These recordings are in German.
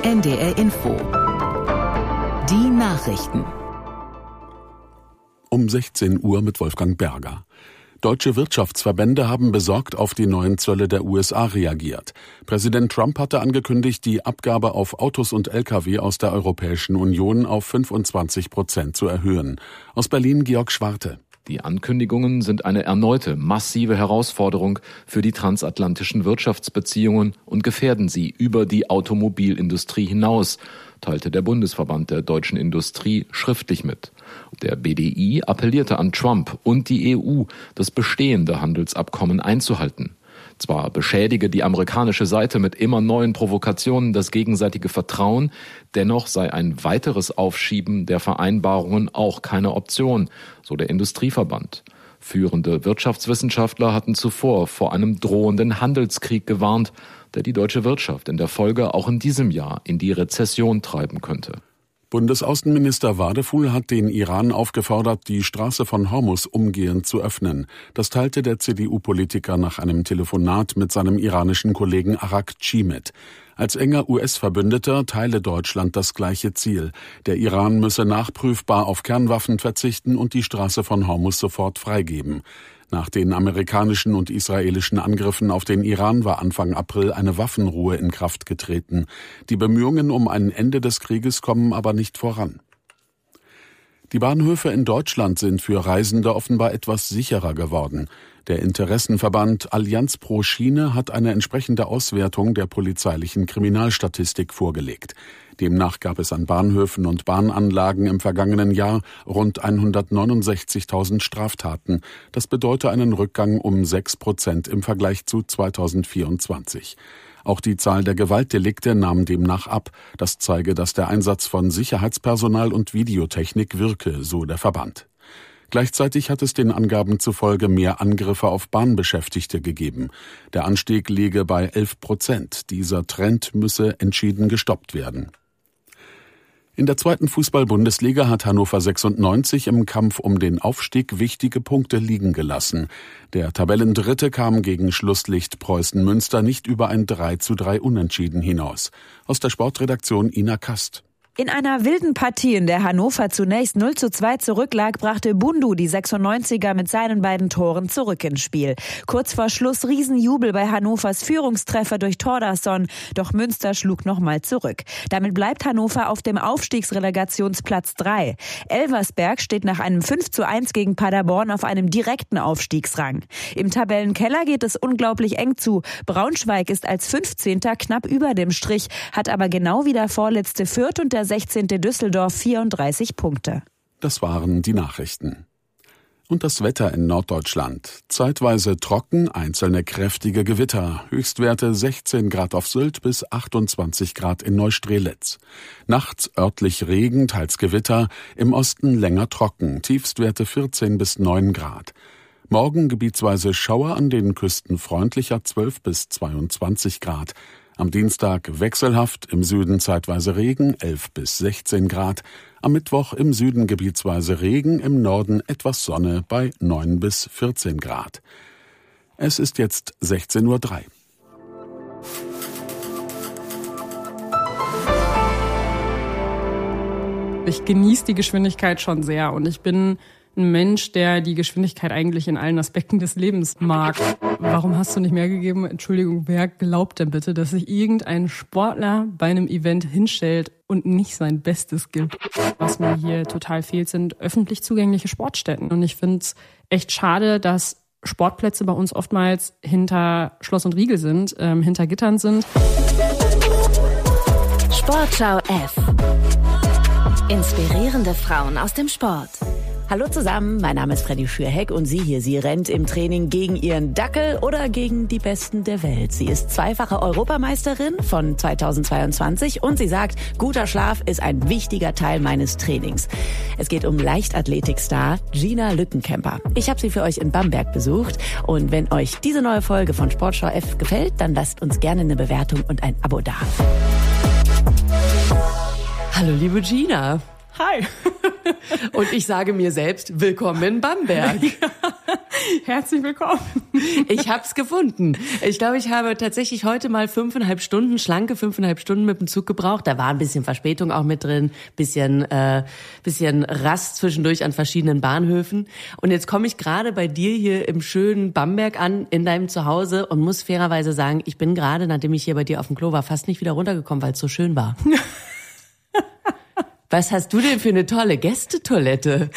NDR Info. Die Nachrichten. Um 16 Uhr mit Wolfgang Berger. Deutsche Wirtschaftsverbände haben besorgt auf die neuen Zölle der USA reagiert. Präsident Trump hatte angekündigt, die Abgabe auf Autos und Lkw aus der Europäischen Union auf 25% zu erhöhen. Aus Berlin Georg Schwarte. Die Ankündigungen sind eine erneute massive Herausforderung für die transatlantischen Wirtschaftsbeziehungen und gefährden sie über die Automobilindustrie hinaus, teilte der Bundesverband der deutschen Industrie schriftlich mit. Der BDI appellierte an Trump und die EU, das bestehende Handelsabkommen einzuhalten. Zwar beschädige die amerikanische Seite mit immer neuen Provokationen das gegenseitige Vertrauen, dennoch sei ein weiteres Aufschieben der Vereinbarungen auch keine Option, so der Industrieverband. Führende Wirtschaftswissenschaftler hatten zuvor vor einem drohenden Handelskrieg gewarnt, der die deutsche Wirtschaft in der Folge auch in diesem Jahr in die Rezession treiben könnte. Bundesaußenminister Wadefuhl hat den Iran aufgefordert, die Straße von Hormuz umgehend zu öffnen. Das teilte der CDU-Politiker nach einem Telefonat mit seinem iranischen Kollegen Arakchi mit. Als enger US-Verbündeter teile Deutschland das gleiche Ziel. Der Iran müsse nachprüfbar auf Kernwaffen verzichten und die Straße von Hormuz sofort freigeben. Nach den amerikanischen und israelischen Angriffen auf den Iran war Anfang April eine Waffenruhe in Kraft getreten. Die Bemühungen um ein Ende des Krieges kommen aber nicht voran. Die Bahnhöfe in Deutschland sind für Reisende offenbar etwas sicherer geworden. Der Interessenverband Allianz pro Schiene hat eine entsprechende Auswertung der polizeilichen Kriminalstatistik vorgelegt. Demnach gab es an Bahnhöfen und Bahnanlagen im vergangenen Jahr rund 169.000 Straftaten. Das bedeutet einen Rückgang um 6% im Vergleich zu 2024. Auch die Zahl der Gewaltdelikte nahm demnach ab. Das zeige, dass der Einsatz von Sicherheitspersonal und Videotechnik wirke, so der Verband. Gleichzeitig hat es den Angaben zufolge mehr Angriffe auf Bahnbeschäftigte gegeben. Der Anstieg liege bei 11%. Dieser Trend müsse entschieden gestoppt werden. In der zweiten Fußball-Bundesliga hat Hannover 96 im Kampf um den Aufstieg wichtige Punkte liegen gelassen. Der Tabellendritte kam gegen Schlusslicht Preußen Münster nicht über ein 3:3 Unentschieden hinaus. Aus der Sportredaktion Ina Kast. In einer wilden Partie, in der Hannover zunächst 0:2 zurücklag, brachte Bundu die 96er mit seinen beiden Toren zurück ins Spiel. Kurz vor Schluss Riesenjubel bei Hannovers Führungstreffer durch Thordarson, doch Münster schlug nochmal zurück. Damit bleibt Hannover auf dem Aufstiegsrelegationsplatz 3. Elversberg steht nach einem 5:1 gegen Paderborn auf einem direkten Aufstiegsrang. Im Tabellenkeller geht es unglaublich eng zu. Braunschweig ist als 15. knapp über dem Strich, hat aber genau wie der vorletzte Fürth und der 16. Düsseldorf 34 Punkte. Das waren die Nachrichten. Und das Wetter in Norddeutschland. Zeitweise trocken, einzelne kräftige Gewitter. Höchstwerte 16 Grad auf Sylt bis 28 Grad in Neustrelitz. Nachts örtlich Regen, teils Gewitter. Im Osten länger trocken. Tiefstwerte 14 bis 9 Grad. Morgen gebietsweise Schauer, an den Küsten freundlicher 12 bis 22 Grad. Am Dienstag wechselhaft, im Süden zeitweise Regen, 11 bis 16 Grad. Am Mittwoch im Süden gebietsweise Regen, im Norden etwas Sonne bei 9 bis 14 Grad. Es ist jetzt 16:03 Uhr. Ich genieße die Geschwindigkeit schon sehr und ich bin ein Mensch, der die Geschwindigkeit eigentlich in allen Aspekten des Lebens mag. Warum hast du nicht mehr gegeben? Entschuldigung, wer glaubt denn bitte, dass sich irgendein Sportler bei einem Event hinstellt und nicht sein Bestes gibt? Was mir hier total fehlt, sind öffentlich zugängliche Sportstätten. Und ich finde es echt schade, dass Sportplätze bei uns oftmals hinter Schloss und Riegel sind, hinter Gittern sind. Sportschau F. Inspirierende Frauen aus dem Sport. Hallo zusammen, mein Name ist Freddy Schürheck und sie rennt im Training gegen ihren Dackel oder gegen die Besten der Welt. Sie ist zweifache Europameisterin von 2022 und sie sagt, guter Schlaf ist ein wichtiger Teil meines Trainings. Es geht um Leichtathletikstar Gina Lückenkämper. Ich habe sie für euch in Bamberg besucht und wenn euch diese neue Folge von Sportschau F gefällt, dann lasst uns gerne eine Bewertung und ein Abo da. Hallo liebe Gina. Hi. Und ich sage mir selbst, willkommen in Bamberg. Ja, herzlich willkommen. Ich hab's gefunden. Ich glaube, ich habe tatsächlich heute mal 5,5 Stunden, schlanke 5,5 Stunden mit dem Zug gebraucht. Da war ein bisschen Verspätung auch mit drin, bisschen Rast zwischendurch an verschiedenen Bahnhöfen. Und jetzt komme ich gerade bei dir hier im schönen Bamberg an, in deinem Zuhause und muss fairerweise sagen, ich bin gerade, nachdem ich hier bei dir auf dem Klo war, fast nicht wieder runtergekommen, weil es so schön war. Was hast du denn für eine tolle Gästetoilette?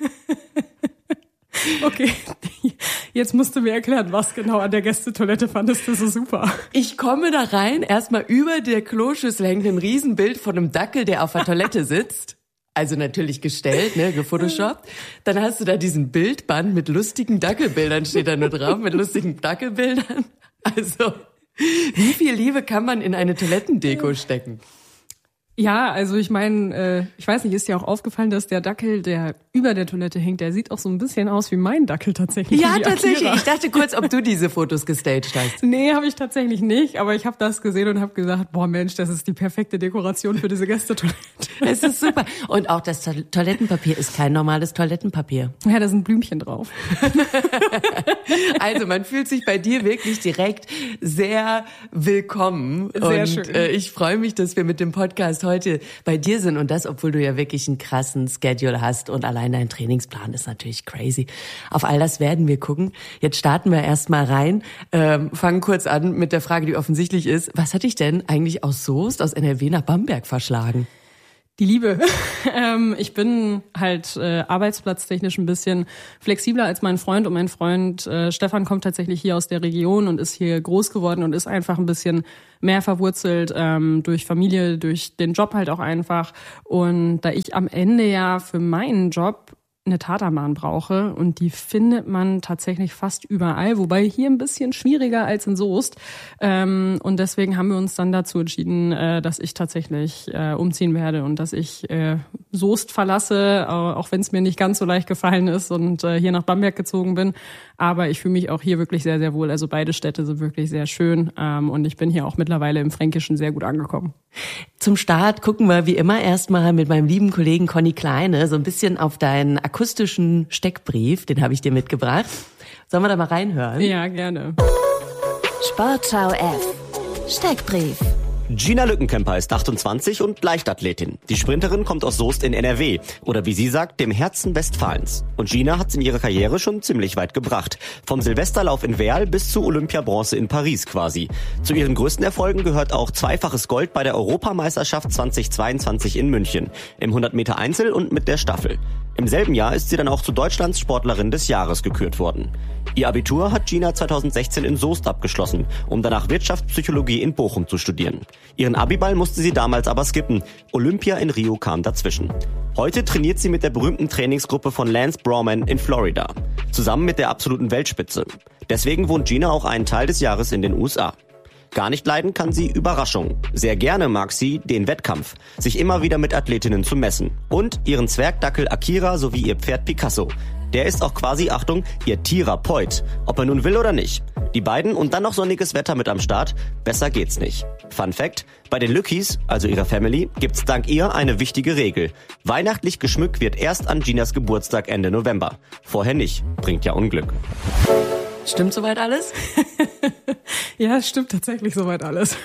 Okay, jetzt musst du mir erklären, was genau an der Gästetoilette fandest du so super. Ich komme da rein, erstmal über der Kloschüssel hängt ein Riesenbild von einem Dackel, der auf der Toilette sitzt. Also natürlich gestellt, gefotoshoppt. Dann hast du da diesen Bildband mit lustigen Dackelbildern, steht da nur drauf, mit lustigen Dackelbildern. Also, wie viel Liebe kann man in eine Toilettendeko stecken? Ja, also ich meine, ich weiß nicht, ist dir auch aufgefallen, dass der Dackel, der über der Toilette hängt, der sieht auch so ein bisschen aus wie mein Dackel tatsächlich. Ja, tatsächlich. Ich dachte kurz, ob du diese Fotos gestaged hast. Nee, habe ich tatsächlich nicht, aber ich habe das gesehen und habe gesagt, boah Mensch, das ist die perfekte Dekoration für diese Gästetoilette. Es ist super. Und auch das Toilettenpapier ist kein normales Toilettenpapier. Ja, da sind Blümchen drauf. Also man fühlt sich bei dir wirklich direkt sehr willkommen. Sehr und schön. Ich freue mich, dass wir mit dem Podcast heute bei dir sind und das, obwohl du ja wirklich einen krassen Schedule hast und allein dein Trainingsplan ist natürlich crazy. Auf all das werden wir gucken. Jetzt starten wir erstmal rein, fangen kurz an mit der Frage, die offensichtlich ist, was hat dich denn eigentlich aus Soest, aus NRW nach Bamberg verschlagen? Die Liebe. Ich bin halt arbeitsplatztechnisch ein bisschen flexibler als mein Freund und mein Freund Stefan kommt tatsächlich hier aus der Region und ist hier groß geworden und ist einfach ein bisschen mehr verwurzelt durch Familie, durch den Job halt auch einfach. Und da ich am Ende ja für meinen Job eine Tatabahn brauche und die findet man tatsächlich fast überall, wobei hier ein bisschen schwieriger als in Soest. Und deswegen haben wir uns dann dazu entschieden, dass ich tatsächlich umziehen werde und dass ich Soest verlasse, auch wenn es mir nicht ganz so leicht gefallen ist und hier nach Bamberg gezogen bin. Aber ich fühle mich auch hier wirklich sehr, sehr wohl. Also beide Städte sind wirklich sehr schön und ich bin hier auch mittlerweile im Fränkischen sehr gut angekommen. Zum Start gucken wir wie immer erstmal mit meinem lieben Kollegen Conny Kleine so ein bisschen auf deinen akustischen Steckbrief, den habe ich dir mitgebracht. Sollen wir da mal reinhören? Ja, gerne. Sportschau F. Steckbrief. Gina Lückenkämper ist 28 und Leichtathletin. Die Sprinterin kommt aus Soest in NRW oder wie sie sagt, dem Herzen Westfalens. Und Gina hat's in ihrer Karriere schon ziemlich weit gebracht. Vom Silvesterlauf in Werl bis zu Olympiabronze in Paris quasi. Zu ihren größten Erfolgen gehört auch zweifaches Gold bei der Europameisterschaft 2022 in München. Im 100 Meter Einzel und mit der Staffel. Im selben Jahr ist sie dann auch zu Deutschlands Sportlerin des Jahres gekürt worden. Ihr Abitur hat Gina 2016 in Soest abgeschlossen, um danach Wirtschaftspsychologie in Bochum zu studieren. Ihren Abiball musste sie damals aber skippen. Olympia in Rio kam dazwischen. Heute trainiert sie mit der berühmten Trainingsgruppe von Lance Brawman in Florida. Zusammen mit der absoluten Weltspitze. Deswegen wohnt Gina auch einen Teil des Jahres in den USA. Gar nicht leiden kann sie Überraschung. Sehr gerne mag sie den Wettkampf, sich immer wieder mit Athletinnen zu messen. Und ihren Zwergdackel Akira sowie ihr Pferd Picasso. Der ist auch quasi, Achtung, ihr Therapeut. Ob er nun will oder nicht. Die beiden und dann noch sonniges Wetter mit am Start. Besser geht's nicht. Fun Fact, bei den Lückis, also ihrer Family, gibt's dank ihr eine wichtige Regel. Weihnachtlich geschmückt wird erst an Ginas Geburtstag Ende November. Vorher nicht. Bringt ja Unglück. Stimmt soweit alles? Ja, es stimmt tatsächlich soweit alles.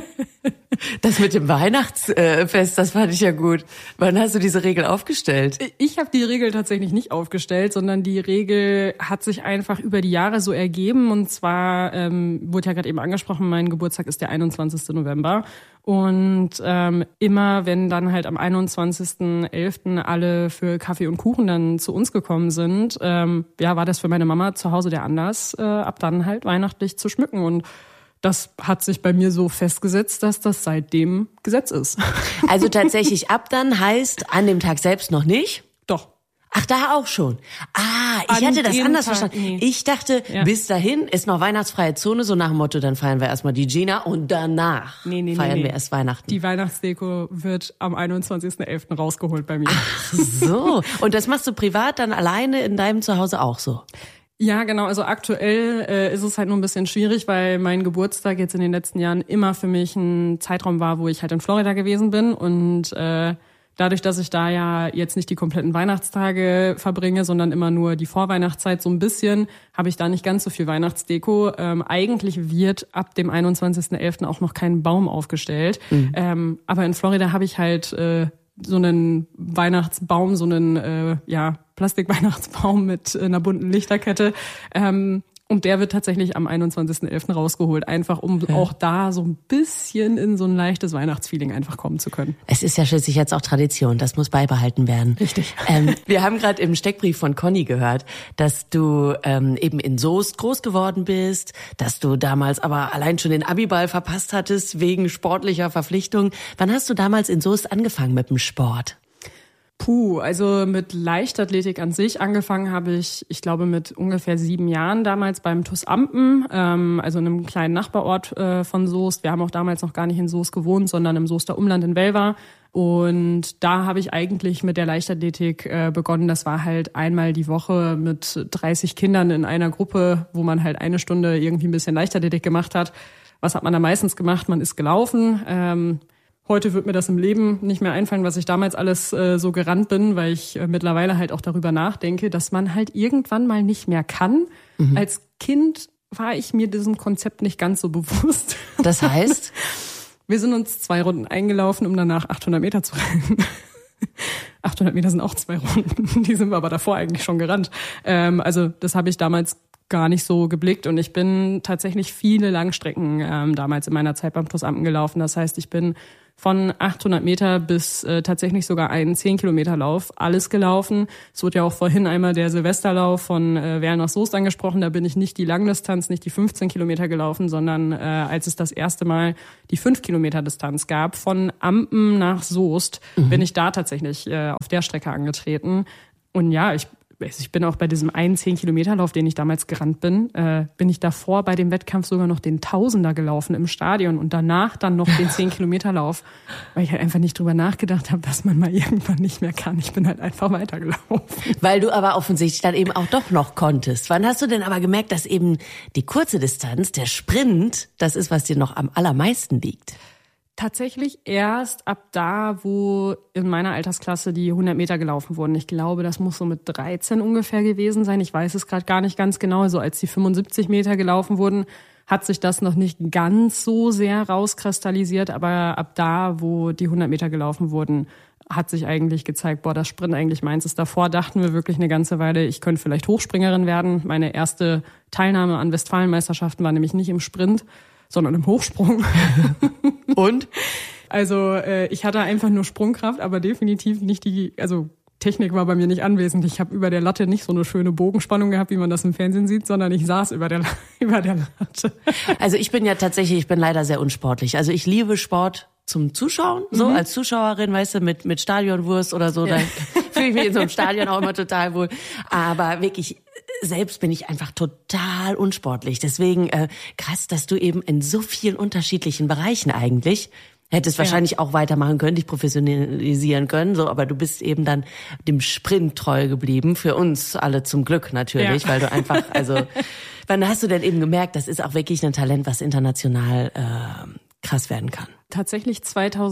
Das mit dem Weihnachtsfest, das fand ich ja gut. Wann hast du diese Regel aufgestellt? Ich habe die Regel tatsächlich nicht aufgestellt, sondern die Regel hat sich einfach über die Jahre so ergeben. Und zwar wurde ja gerade eben angesprochen, mein Geburtstag ist der 21. November. Und immer wenn dann halt am 21.11. alle für Kaffee und Kuchen dann zu uns gekommen sind, war das für meine Mama zu Hause der Anlass, ab dann halt weihnachtlich zu schmücken. Und das hat sich bei mir so festgesetzt, dass das seitdem Gesetz ist. Also tatsächlich ab dann heißt an dem Tag selbst noch nicht? Doch. Ach, da auch schon. Ich hatte das anders verstanden. Nee. Ich dachte, bis dahin ist noch weihnachtsfreie Zone, so nach dem Motto, dann feiern wir erstmal die Gina und danach feiern wir erst Weihnachten. Die Weihnachtsdeko wird am 21.11. rausgeholt bei mir. Ach so. Und das machst du privat dann alleine in deinem Zuhause auch so? Ja, genau. Also aktuell ist es halt nur ein bisschen schwierig, weil mein Geburtstag jetzt in den letzten Jahren immer für mich ein Zeitraum war, wo ich halt in Florida gewesen bin und Dadurch, dass ich da ja jetzt nicht die kompletten Weihnachtstage verbringe, sondern immer nur die Vorweihnachtszeit so ein bisschen, habe ich da nicht ganz so viel Weihnachtsdeko. Eigentlich wird ab dem 21.11. auch noch kein Baum aufgestellt. Aber in Florida habe ich halt so einen Weihnachtsbaum, so einen Plastikweihnachtsbaum mit einer bunten Lichterkette. Und der wird tatsächlich am 21.11. rausgeholt, einfach um auch da so ein bisschen in so ein leichtes Weihnachtsfeeling einfach kommen zu können. Es ist ja schließlich jetzt auch Tradition, das muss beibehalten werden. Richtig. Wir haben gerade im Steckbrief von Conny gehört, dass du eben in Soest groß geworden bist, dass du damals aber allein schon den Abiball verpasst hattest wegen sportlicher Verpflichtung. Wann hast du damals in Soest angefangen mit dem Sport? Also mit Leichtathletik an sich angefangen habe ich glaube mit ungefähr 7 Jahren damals beim TuS Ampen, also einem kleinen Nachbarort von Soest. Wir haben auch damals noch gar nicht in Soest gewohnt, sondern im Soester Umland in Welver. Und da habe ich eigentlich mit der Leichtathletik begonnen. Das war halt einmal die Woche mit 30 Kindern in einer Gruppe, wo man halt 1 Stunde irgendwie ein bisschen Leichtathletik gemacht hat. Was hat man da meistens gemacht? Man ist gelaufen. Heute wird mir das im Leben nicht mehr einfallen, was ich damals alles so gerannt bin, weil ich mittlerweile halt auch darüber nachdenke, dass man halt irgendwann mal nicht mehr kann. Als Kind war ich mir diesem Konzept nicht ganz so bewusst. Das heißt? Wir sind uns 2 Runden eingelaufen, um danach 800 Meter zu rennen. 800 Meter sind auch 2 Runden, die sind wir aber davor eigentlich schon gerannt. Also das habe ich damals gar nicht so geblickt und ich bin tatsächlich viele Langstrecken damals in meiner Zeit beim TuS Ampen gelaufen. Das heißt, ich bin von 800 Meter bis tatsächlich sogar einen 10-Kilometer-Lauf, alles gelaufen. Es wurde ja auch vorhin einmal der Silvesterlauf von Werl nach Soest angesprochen. Da bin ich nicht die Langdistanz, nicht die 15 Kilometer gelaufen, sondern als es das erste Mal die 5-Kilometer-Distanz gab, von Ampen nach Soest, bin ich da tatsächlich auf der Strecke angetreten. Und ja, ich bin auch bei diesem einen 10-Kilometer-Lauf, den ich damals gerannt bin, bin ich davor bei dem Wettkampf sogar noch den Tausender gelaufen im Stadion und danach dann noch den 10-Kilometer-Lauf, weil ich halt einfach nicht drüber nachgedacht habe, dass man mal irgendwann nicht mehr kann. Ich bin halt einfach weitergelaufen. Weil du aber offensichtlich dann eben auch doch noch konntest. Wann hast du denn aber gemerkt, dass eben die kurze Distanz, der Sprint, das ist, was dir noch am allermeisten liegt? Tatsächlich erst ab da, wo in meiner Altersklasse die 100 Meter gelaufen wurden. Ich glaube, das muss so mit 13 ungefähr gewesen sein. Ich weiß es gerade gar nicht ganz genau. Also als die 75 Meter gelaufen wurden, hat sich das noch nicht ganz so sehr rauskristallisiert. Aber ab da, wo die 100 Meter gelaufen wurden, hat sich eigentlich gezeigt, das Sprint eigentlich meins ist. Davor dachten wir wirklich eine ganze Weile, ich könnte vielleicht Hochspringerin werden. Meine erste Teilnahme an Westfalenmeisterschaften war nämlich nicht im Sprint, sondern im Hochsprung. Und? Also ich hatte einfach nur Sprungkraft, aber definitiv nicht Technik war bei mir nicht anwesend. Ich habe über der Latte nicht so eine schöne Bogenspannung gehabt, wie man das im Fernsehen sieht, sondern ich saß über der Latte. Also ich bin leider sehr unsportlich. Also ich liebe Sport zum Zuschauen, so als Zuschauerin, weißt du, mit Stadionwurst oder so, da fühle ich mich in so einem Stadion auch immer total wohl. Aber wirklich, selbst bin ich einfach total unsportlich. Deswegen krass, dass du eben in so vielen unterschiedlichen Bereichen eigentlich hättest wahrscheinlich auch weitermachen können, dich professionalisieren können, so, aber du bist eben dann dem Sprint treu geblieben, für uns alle zum Glück natürlich, weil du einfach, wann hast du denn eben gemerkt, das ist auch wirklich ein Talent, was international krass werden kann? Tatsächlich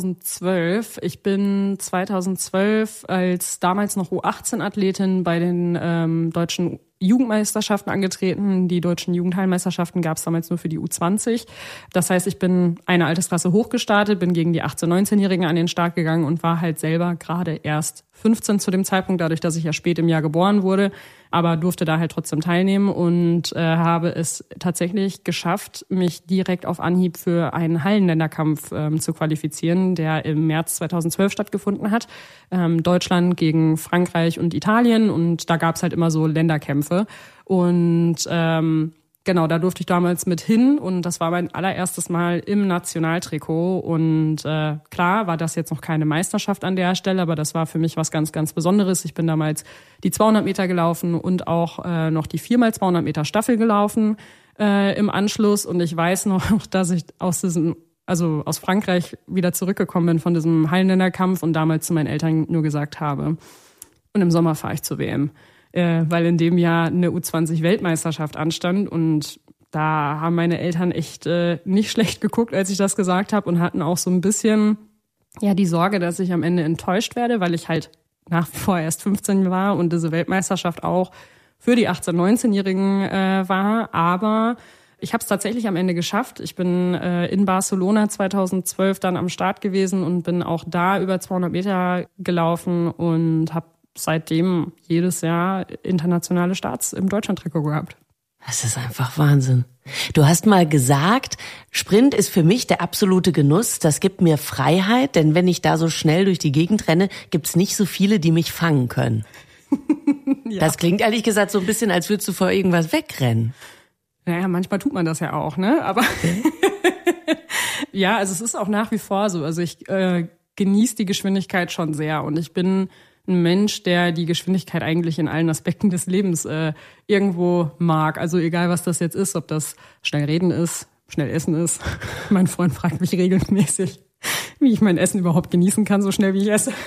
2012. Ich bin 2012 als damals noch U18-Athletin bei den deutschen Jugendmeisterschaften angetreten. Die deutschen Jugendhallenmeisterschaften gab es damals nur für die U20. Das heißt, ich bin eine Altersklasse hochgestartet, bin gegen die 18-, 19-Jährigen an den Start gegangen und war halt selber gerade erst 15 zu dem Zeitpunkt, dadurch, dass ich ja spät im Jahr geboren wurde, aber durfte da halt trotzdem teilnehmen und habe es tatsächlich geschafft, mich direkt auf Anhieb für einen Hallenländerkampf zu qualifizieren, der im März 2012 stattgefunden hat. Deutschland gegen Frankreich und Italien und da gab es halt immer so Länderkämpfe und genau, da durfte ich damals mit hin und das war mein allererstes Mal im Nationaltrikot und klar war das jetzt noch keine Meisterschaft an der Stelle, aber das war für mich was ganz, ganz Besonderes. Ich bin damals die 200 Meter gelaufen und auch noch die 4x200 Meter Staffel gelaufen im Anschluss und ich weiß noch, dass ich aus Frankreich wieder zurückgekommen bin von diesem Hallenländerkampf und damals zu meinen Eltern nur gesagt habe, und im Sommer fahre ich zur WM. Weil in dem Jahr eine U20-Weltmeisterschaft anstand und da haben meine Eltern echt nicht schlecht geguckt, als ich das gesagt habe und hatten auch so ein bisschen ja die Sorge, dass ich am Ende enttäuscht werde, weil ich halt nach wie vor erst 15 war und diese Weltmeisterschaft auch für die 18-, 19-Jährigen war. Aber ich habe es tatsächlich am Ende geschafft. Ich bin in Barcelona 2012 dann am Start gewesen und bin auch da über 200 Meter gelaufen und habe seitdem jedes Jahr internationale Starts im Deutschlandtrikot gehabt. Das ist einfach Wahnsinn. Du hast mal gesagt, Sprint ist für mich der absolute Genuss. Das gibt mir Freiheit, denn wenn ich da so schnell durch die Gegend renne, gibt's nicht so viele, die mich fangen können. Ja. Das klingt ehrlich gesagt so ein bisschen, als würdest du vor irgendwas wegrennen. Naja, manchmal tut man das ja auch, ne? Aber ja, also es ist auch nach wie vor so. Also ich genieße die Geschwindigkeit schon sehr und ich bin ein Mensch, der die Geschwindigkeit eigentlich in allen Aspekten des Lebens irgendwo mag. Also egal, was das jetzt ist, ob das schnell reden ist, schnell essen ist. Mein Freund fragt mich regelmäßig, wie ich mein Essen überhaupt genießen kann, so schnell wie ich esse.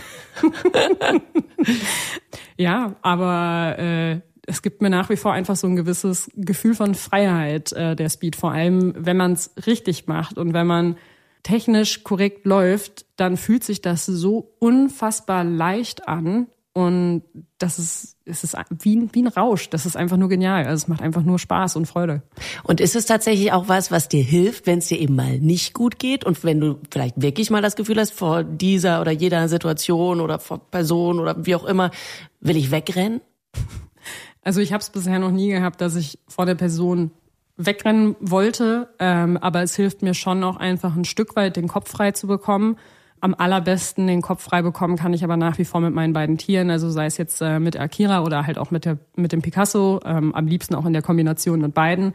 Ja, aber es gibt mir nach wie vor einfach so ein gewisses Gefühl von Freiheit, der Speed. Vor allem, wenn man es richtig macht und wenn man technisch korrekt läuft, dann fühlt sich das so unfassbar leicht an und es ist wie ein Rausch. Das ist einfach nur genial. Also es macht einfach nur Spaß und Freude. Und ist es tatsächlich auch was dir hilft, wenn es dir eben mal nicht gut geht und wenn du vielleicht wirklich mal das Gefühl hast, vor dieser oder jeder Situation oder vor Person oder wie auch immer, will ich wegrennen? Also ich habe es bisher noch nie gehabt, dass ich vor der Person wegrennen wollte, aber es hilft mir schon auch einfach ein Stück weit den Kopf frei zu bekommen. Am allerbesten den Kopf frei bekommen kann ich aber nach wie vor mit meinen beiden Tieren, also sei es jetzt mit Akira oder halt auch mit dem Picasso, am liebsten auch in der Kombination mit beiden.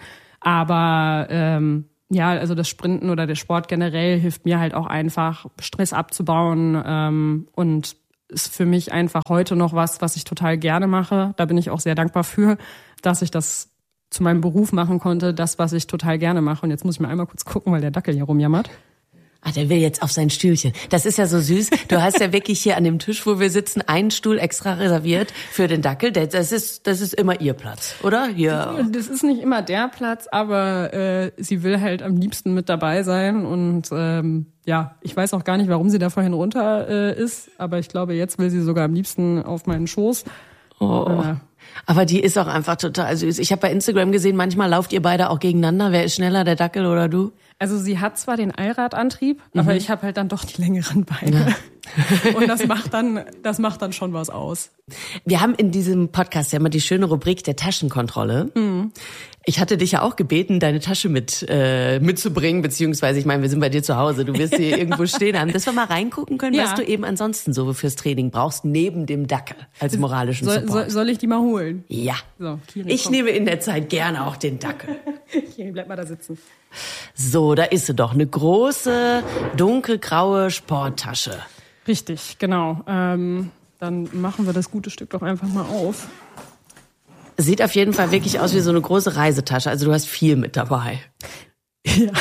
Aber ja, also das Sprinten oder der Sport generell hilft mir halt auch einfach, Stress abzubauen und ist für mich einfach heute noch was ich total gerne mache. Da bin ich auch sehr dankbar für, dass ich das zu meinem Beruf machen konnte, das, was ich total gerne mache. Und jetzt muss ich mal einmal kurz gucken, weil der Dackel hier rumjammert. Ah, der will jetzt auf sein Stühlchen. Das ist ja so süß. Du hast ja wirklich hier an dem Tisch, wo wir sitzen, einen Stuhl extra reserviert für den Dackel. Das ist immer ihr Platz, oder? Hier. Das ist nicht immer der Platz, aber sie will halt am liebsten mit dabei sein. Und ja, ich weiß auch gar nicht, warum sie da vorhin runter ist. Aber ich glaube, jetzt will sie sogar am liebsten auf meinen Schoß. Oh. Aber die ist auch einfach total süß. Ich habe bei Instagram gesehen, manchmal lauft ihr beide auch gegeneinander. Wer ist schneller, der Dackel oder du? Also sie hat zwar den Allradantrieb, aber ich habe halt dann doch die längeren Beine. Ja. Und das macht dann schon was aus. Wir haben in diesem Podcast ja immer die schöne Rubrik der Taschenkontrolle. Mhm. Ich hatte dich ja auch gebeten, deine Tasche mitzubringen, beziehungsweise, ich meine, wir sind bei dir zu Hause, du wirst hier irgendwo stehen haben, dass wir mal reingucken können, was du eben ansonsten so fürs Training brauchst, neben dem Dackel als moralischen Support. Soll ich die mal holen? Ja. So, Kiri, ich nehme in der Zeit gerne auch den Dackel. Kiri, bleib mal da sitzen. So, da ist sie doch, eine große, dunkelgraue Sporttasche. Richtig, genau. Dann machen wir das gute Stück doch einfach mal auf. Sieht auf jeden Fall wirklich aus wie so eine große Reisetasche. Also du hast viel mit dabei. Ja.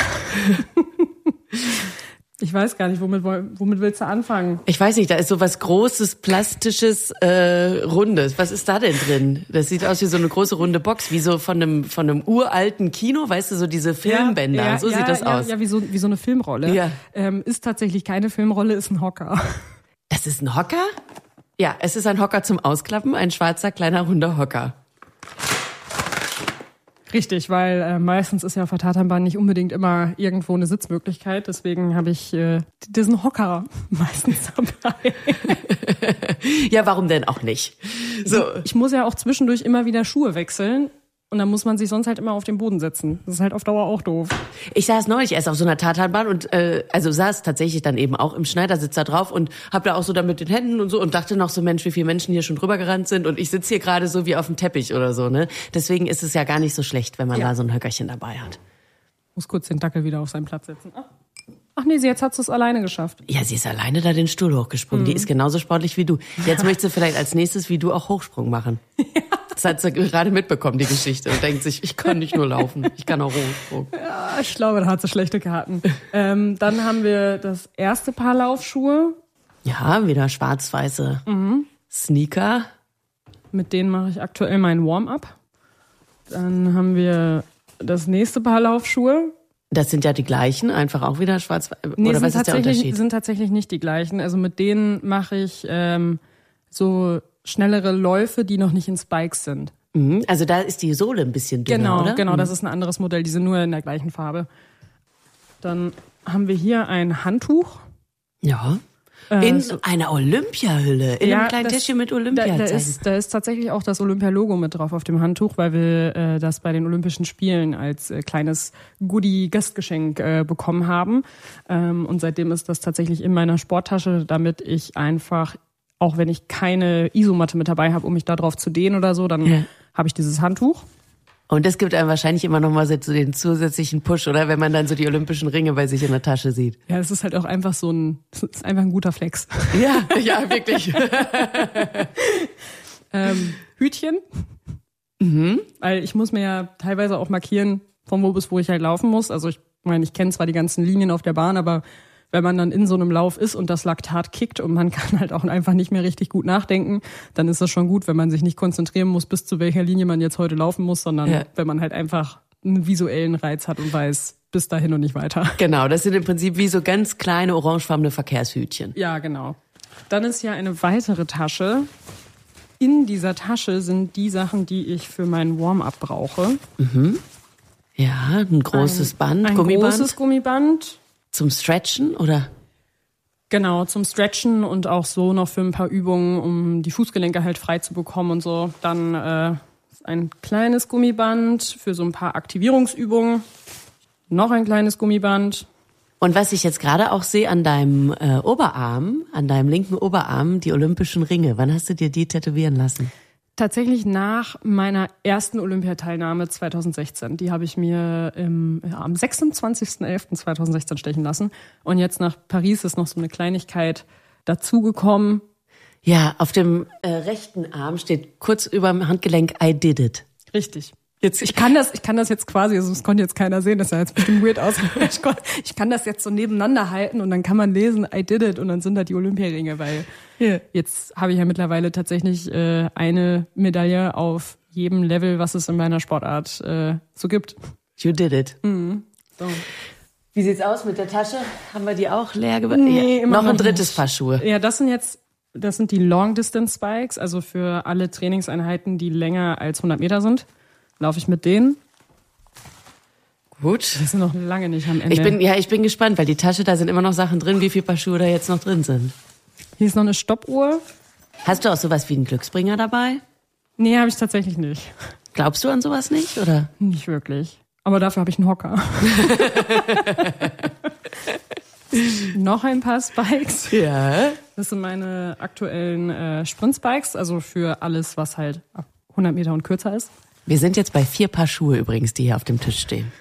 Ich weiß gar nicht, womit willst du anfangen? Ich weiß nicht, da ist so was Großes, Plastisches, Rundes. Was ist da denn drin? Das sieht aus wie so eine große runde Box, wie so von einem uralten Kino, weißt du, so diese Filmbänder. Ja, so sieht das aus. Ja, wie so eine Filmrolle. Ja. Ist tatsächlich keine Filmrolle, ist ein Hocker. Das ist ein Hocker? Ja, es ist ein Hocker zum Ausklappen, ein schwarzer, kleiner, runder Hocker. Richtig, weil meistens ist ja auf der Tatanbahn nicht unbedingt immer irgendwo eine Sitzmöglichkeit. Deswegen habe ich diesen Hocker meistens dabei. Ja, warum denn auch nicht? So. Ich muss ja auch zwischendurch immer wieder Schuhe wechseln. Und dann muss man sich sonst halt immer auf den Boden setzen. Das ist halt auf Dauer auch doof. Ich saß neulich erst auf so einer Tatanbahn und saß tatsächlich dann eben auch im Schneidersitz da drauf und hab da auch so da mit den Händen und so und dachte noch so, Mensch, wie viele Menschen hier schon drüber gerannt sind und ich sitze hier gerade so wie auf dem Teppich oder so, ne? Deswegen ist es ja gar nicht so schlecht, wenn man da so ein Höckerchen dabei hat. Muss kurz den Dackel wieder auf seinen Platz setzen. Ach nee, jetzt hat sie es alleine geschafft. Ja, sie ist alleine da den Stuhl hochgesprungen. Die ist genauso sportlich wie du. Jetzt möchte sie vielleicht als nächstes wie du auch Hochsprung machen. Ja. Das hat sie gerade mitbekommen, die Geschichte. Und denkt sich, ich kann nicht nur laufen, ich kann auch Hochsprung. Ja, ich glaube, da hat sie schlechte Karten. Dann haben wir das erste Paar Laufschuhe. Ja, wieder schwarz-weiße Sneaker. Mit denen mache ich aktuell meinen Warm-up. Dann haben wir das nächste Paar Laufschuhe. Das sind ja die gleichen, einfach auch wieder schwarz. Nee, oder was ist der Unterschied? Sind tatsächlich nicht die gleichen. Also mit denen mache ich so schnellere Läufe, die noch nicht in Spikes sind. Also da ist die Sohle ein bisschen dünner, oder? Genau, das ist ein anderes Modell. Die sind nur in der gleichen Farbe. Dann haben wir hier ein Handtuch. Ja. In einer Olympiahülle, in einem kleinen Täschchen mit Olympiazeichen. Da ist tatsächlich auch das Olympia-Logo mit drauf auf dem Handtuch, weil wir das bei den Olympischen Spielen als kleines Goodie-Gastgeschenk bekommen haben. Und seitdem ist das tatsächlich in meiner Sporttasche, damit ich einfach, auch wenn ich keine Isomatte mit dabei habe, um mich da drauf zu dehnen oder so, dann habe ich dieses Handtuch. Und das gibt einem wahrscheinlich immer noch mal so den zusätzlichen Push, oder? Wenn man dann so die Olympischen Ringe bei sich in der Tasche sieht. Ja, es ist halt auch einfach ist einfach ein guter Flex. Ja, wirklich. Hütchen. Weil ich muss mir ja teilweise auch markieren, von wo bis wo ich halt laufen muss. Also ich meine, ich kenne zwar die ganzen Linien auf der Bahn, aber wenn man dann in so einem Lauf ist und das Laktat kickt und man kann halt auch einfach nicht mehr richtig gut nachdenken, dann ist das schon gut, wenn man sich nicht konzentrieren muss, bis zu welcher Linie man jetzt heute laufen muss, sondern wenn man halt einfach einen visuellen Reiz hat und weiß, bis dahin und nicht weiter. Genau, das sind im Prinzip wie so ganz kleine orangefarbene Verkehrshütchen. Ja, genau. Dann ist hier eine weitere Tasche. In dieser Tasche sind die Sachen, die ich für meinen Warm-up brauche. Ja, ein großes Band, ein Gummiband. Großes Gummiband. Zum Stretchen, oder? Genau, zum Stretchen und auch so noch für ein paar Übungen, um die Fußgelenke halt frei zu bekommen und so. Dann ein kleines Gummiband für so ein paar Aktivierungsübungen. Noch ein kleines Gummiband. Und was ich jetzt gerade auch sehe an deinem Oberarm, an deinem linken Oberarm, die Olympischen Ringe. Wann hast du dir die tätowieren lassen? Tatsächlich nach meiner ersten Olympiateilnahme 2016. Die habe ich mir am 26.11.2016 stechen lassen. Und jetzt nach Paris ist noch so eine Kleinigkeit dazugekommen. Ja, auf dem rechten Arm steht kurz über dem Handgelenk I did it. Richtig. Jetzt, ich kann das jetzt quasi, also das konnte jetzt keiner sehen, das sah jetzt bestimmt weird aus. Ich kann das jetzt so nebeneinander halten und dann kann man lesen, I did it, und dann sind da die Olympiaringe, weil jetzt habe ich ja mittlerweile tatsächlich eine Medaille auf jedem Level, was es in meiner Sportart so gibt. You did it. So. Wie sieht's aus mit der Tasche? Haben wir die auch leer gemacht? Nee, noch ein drittes Paar Schuhe. Ja, das sind die Long Distance Spikes, also für alle Trainingseinheiten, die länger als 100 Meter sind. Laufe ich mit denen. Gut. Wir sind noch lange nicht am Ende. Ich bin gespannt, weil die Tasche, da sind immer noch Sachen drin, wie viele Paar Schuhe da jetzt noch drin sind. Hier ist noch eine Stoppuhr. Hast du auch sowas wie einen Glücksbringer dabei? Nee, habe ich tatsächlich nicht. Glaubst du an sowas nicht, oder? Nicht wirklich. Aber dafür habe ich einen Hocker. Noch ein paar Spikes. Ja. Das sind meine aktuellen Sprint-Spikes, also für alles, was halt ab 100 Meter und kürzer ist. Wir sind jetzt bei 4 Paar Schuhe übrigens, die hier auf dem Tisch stehen.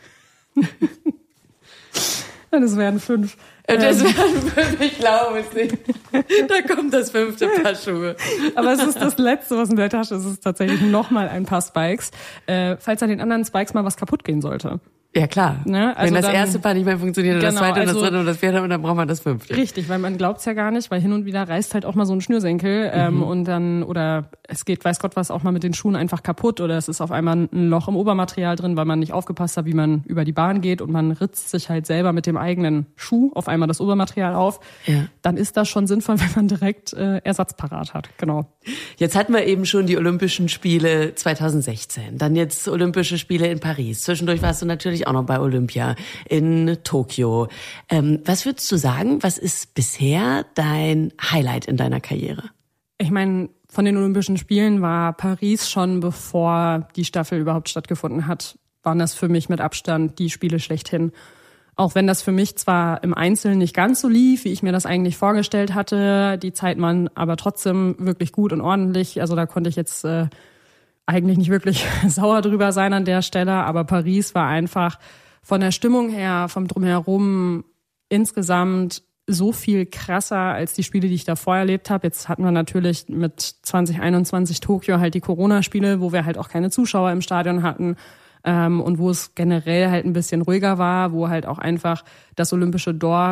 Das wären 5. Das wären 5, ich glaube es nicht. Da kommt das 5. Paar Schuhe. Aber es ist das Letzte, was in der Tasche ist. Es ist tatsächlich nochmal ein paar Spikes. Falls an den anderen Spikes mal was kaputt gehen sollte. Ja, klar. Ne? Also wenn das dann, erste Paar nicht mehr funktioniert, und das zweite und das dritte und das vierte, und dann braucht man das 5. Richtig, weil man glaubt's ja gar nicht, weil hin und wieder reißt halt auch mal so ein Schnürsenkel und dann, oder es geht, weiß Gott was, auch mal mit den Schuhen einfach kaputt, oder es ist auf einmal ein Loch im Obermaterial drin, weil man nicht aufgepasst hat, wie man über die Bahn geht, und man ritzt sich halt selber mit dem eigenen Schuh auf einmal das Obermaterial auf. Ja. Dann ist das schon sinnvoll, wenn man direkt Ersatz parat hat. Genau. Jetzt hatten wir eben schon die Olympischen Spiele 2016, dann jetzt Olympische Spiele in Paris. Zwischendurch warst du natürlich auch noch bei Olympia in Tokio. Was würdest du sagen, was ist bisher dein Highlight in deiner Karriere? Ich meine, von den Olympischen Spielen war Paris schon, bevor die Staffel überhaupt stattgefunden hat, waren das für mich mit Abstand die Spiele schlechthin. Auch wenn das für mich zwar im Einzelnen nicht ganz so lief, wie ich mir das eigentlich vorgestellt hatte, die Zeit waren aber trotzdem wirklich gut und ordentlich. Also da konnte ich jetzt eigentlich nicht wirklich sauer drüber sein an der Stelle, aber Paris war einfach von der Stimmung her, vom Drumherum insgesamt so viel krasser als die Spiele, die ich davor erlebt habe. Jetzt hatten wir natürlich mit 2021 Tokio halt die Corona-Spiele, wo wir halt auch keine Zuschauer im Stadion hatten und wo es generell halt ein bisschen ruhiger war, wo halt auch einfach das olympische Dorf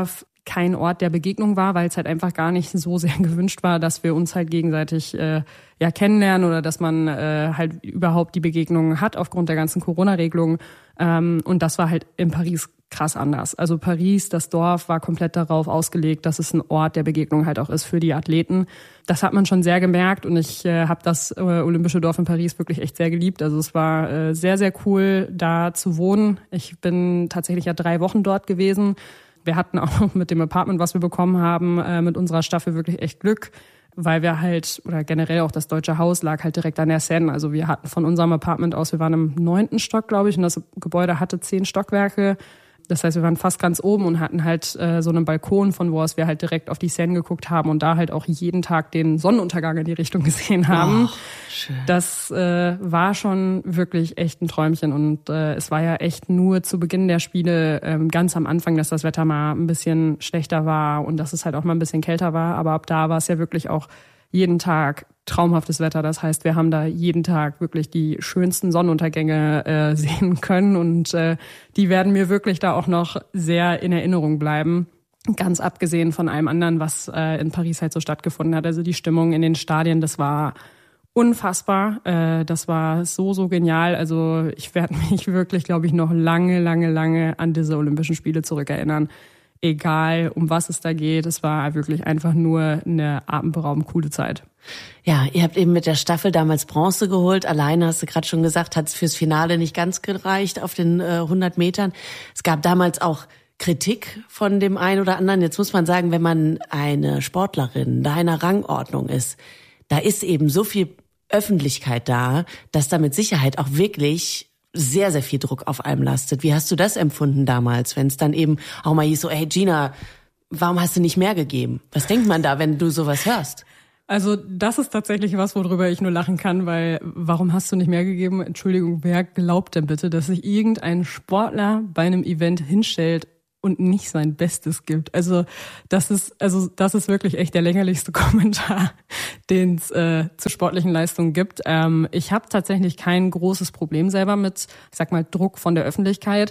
kein Ort der Begegnung war, weil es halt einfach gar nicht so sehr gewünscht war, dass wir uns halt gegenseitig kennenlernen oder dass man halt überhaupt die Begegnungen hat aufgrund der ganzen Corona-Regelungen. Und das war halt in Paris krass anders. Also Paris, das Dorf, war komplett darauf ausgelegt, dass es ein Ort der Begegnung halt auch ist für die Athleten. Das hat man schon sehr gemerkt und ich habe das Olympische Dorf in Paris wirklich echt sehr geliebt. Also es war sehr, sehr cool, da zu wohnen. Ich bin tatsächlich ja 3 Wochen dort gewesen. Wir hatten auch mit dem Apartment, was wir bekommen haben, mit unserer Staffel wirklich echt Glück, weil wir halt, oder generell auch das Deutsche Haus lag halt direkt an der Seine. Also wir hatten von unserem Apartment aus, wir waren im 9. Stock, glaube ich, und das Gebäude hatte 10 Stockwerke. Das heißt, wir waren fast ganz oben und hatten halt so einen Balkon, von wo aus wir halt direkt auf die Seine geguckt haben und da halt auch jeden Tag den Sonnenuntergang in die Richtung gesehen haben. Schön. Das war schon wirklich echt ein Träumchen und es war ja echt nur zu Beginn der Spiele ganz am Anfang, dass das Wetter mal ein bisschen schlechter war und dass es halt auch mal ein bisschen kälter war. Aber ab da war es ja wirklich auch jeden Tag traumhaftes Wetter. Das heißt, wir haben da jeden Tag wirklich die schönsten Sonnenuntergänge sehen können und die werden mir wirklich da auch noch sehr in Erinnerung bleiben. Ganz abgesehen von allem anderen, was in Paris halt so stattgefunden hat. Also die Stimmung in den Stadien, das war unfassbar. Das war so genial. Also ich werde mich wirklich, glaube ich, noch lange an diese Olympischen Spiele zurückerinnern. Egal, um was es da geht. Es war wirklich einfach nur eine atemberaubend coole Zeit. Ja, ihr habt eben mit der Staffel damals Bronze geholt. Alleine, hast du gerade schon gesagt, hat es fürs Finale nicht ganz gereicht auf den 100 Metern. Es gab damals auch Kritik von dem einen oder anderen. Jetzt muss man sagen, wenn man eine Sportlerin deiner Rangordnung ist, da ist eben so viel Öffentlichkeit da, dass da mit Sicherheit auch wirklich sehr, sehr viel Druck auf einem lastet. Wie hast du das empfunden damals, wenn es dann eben auch mal hieß so, hey Gina, warum hast du nicht mehr gegeben? Was denkt man da, wenn du sowas hörst? Also das ist tatsächlich was, worüber ich nur lachen kann, weil warum hast du nicht mehr gegeben? Entschuldigung, wer glaubt denn bitte, dass sich irgendein Sportler bei einem Event hinstellt und nicht sein Bestes gibt? Also das ist wirklich echt der lächerlichste Kommentar, den es zu sportlichen Leistungen gibt. Ich habe tatsächlich kein großes Problem selber mit, ich sag mal, Druck von der Öffentlichkeit,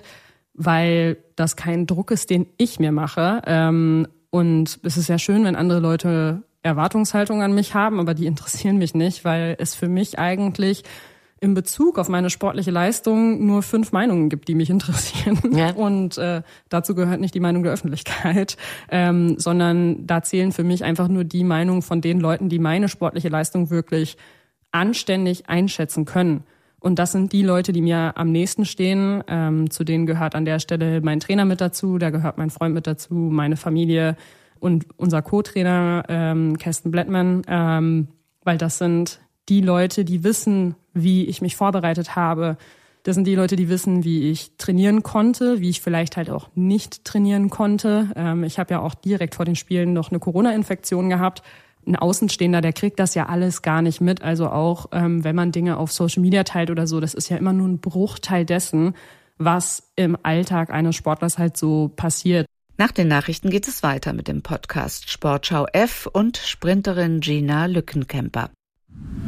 weil das kein Druck ist, den ich mir mache. Und es ist ja schön, wenn andere Leute Erwartungshaltung an mich haben, aber die interessieren mich nicht, weil es für mich eigentlich in Bezug auf meine sportliche Leistung nur 5 Meinungen gibt, die mich interessieren. Ja. Und dazu gehört nicht die Meinung der Öffentlichkeit, sondern da zählen für mich einfach nur die Meinungen von den Leuten, die meine sportliche Leistung wirklich anständig einschätzen können. Und das sind die Leute, die mir am nächsten stehen. Zu denen gehört an der Stelle mein Trainer mit dazu, da gehört mein Freund mit dazu, meine Familie und unser Co-Trainer Kirsten Blettmann, weil das sind die Leute, die wissen, wie ich mich vorbereitet habe. Das sind die Leute, die wissen, wie ich trainieren konnte, wie ich vielleicht halt auch nicht trainieren konnte. Ich habe ja auch direkt vor den Spielen noch eine Corona-Infektion gehabt. Ein Außenstehender, der kriegt das ja alles gar nicht mit. Also auch, wenn man Dinge auf Social Media teilt oder so, das ist ja immer nur ein Bruchteil dessen, was im Alltag eines Sportlers halt so passiert. Nach den Nachrichten geht es weiter mit dem Podcast Sportschau F und Sprinterin Gina Lückenkämper.